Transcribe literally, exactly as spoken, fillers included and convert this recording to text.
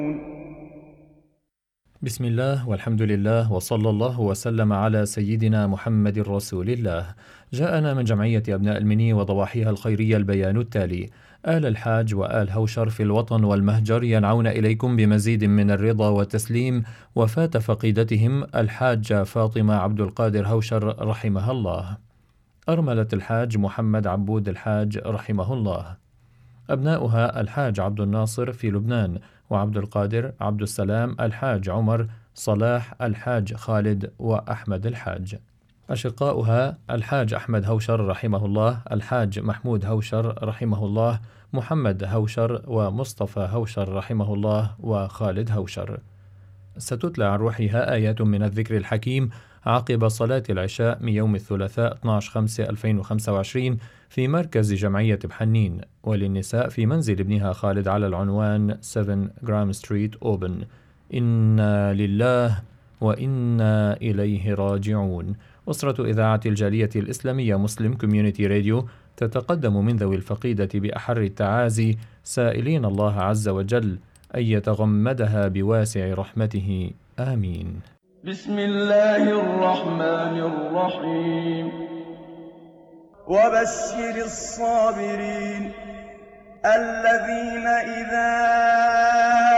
بسم الله والحمد لله وصلى الله وسلم على سيدنا محمد رسول الله. جاءنا من جمعية أبناء المني وضواحيها الخيرية البيان التالي: آل الحاج وآل هوشر في الوطن والمهجر ينعون إليكم بمزيد من الرضا والتسليم وفاة فقيدتهم الحاجة فاطمة عبد القادر هوشر رحمها الله، أرملة الحاج محمد عبود الحاج رحمه الله. أبناؤها الحاج عبد الناصر في لبنان، وعبد القادر، عبد السلام الحاج عمر، صلاح الحاج خالد، وأحمد الحاج. أشقاؤها الحاج أحمد هوشر رحمه الله، الحاج محمود هوشر رحمه الله، محمد هوشر ومصطفى هوشر رحمه الله، وخالد هوشر. ستتلى عن روحها آيات من الذكر الحكيم عقب صلاة العشاء من يوم الثلاثاء اثني عشر خمسة ألفين وخمسة وعشرين في مركز جمعية بحنين، وللنساء في منزل ابنها خالد على العنوان سبعة جرام ستريت أوبن. إنا لله وإنا إليه راجعون. أسرة إذاعة الجالية الإسلامية مسلم كوميونيتي راديو تتقدم من ذوي الفقيدة بأحر التعازي، سائلين الله عز وجل أن يتغمدها بواسع رحمته، آمين. بسم الله الرحمن الرحيم. وبشر الصابرين الذين إذا